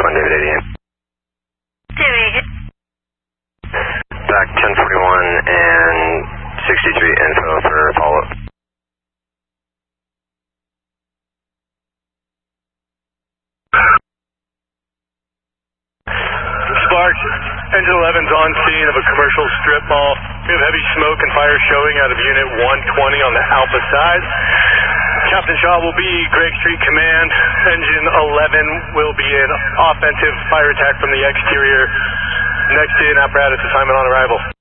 1041, David 88. David 88. Back 1041 and 63 info for follow-up. Sparks, Engine 11's on scene of a commercial strip mall. We have heavy smoke and fire showing out of Unit 120 on the Alpha side. Captain Shaw will be Greg Street Command. Engine 11 will be an offensive fire attack from the exterior. Next in apparatus assignment on arrival.